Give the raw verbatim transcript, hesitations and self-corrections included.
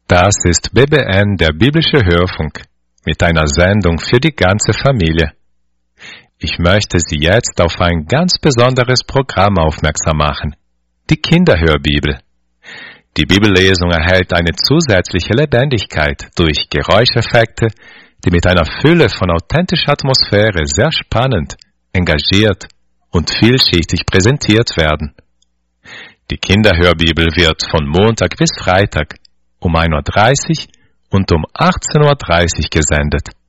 Das ist B B N, der biblische Hörfunk, mit einer Sendung für die ganze Familie. Ich möchte Sie jetzt auf ein ganz besonderes Programm aufmerksam machen, die Kinderhörbibel. Die Bibellesung erhält eine zusätzliche Lebendigkeit durch Geräuscheffekte, die mit einer Fülle von authentischer Atmosphäre sehr spannend, engagiert und vielschichtig präsentiert werden. Die Kinderhörbibel wird von Montag bis Freitag um ein Uhr dreißig und um achtzehn Uhr dreißig gesendet.